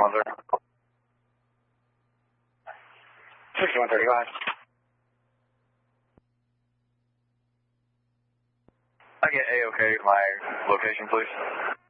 6130. 6130, go ahead. I get A-OK, my location, please.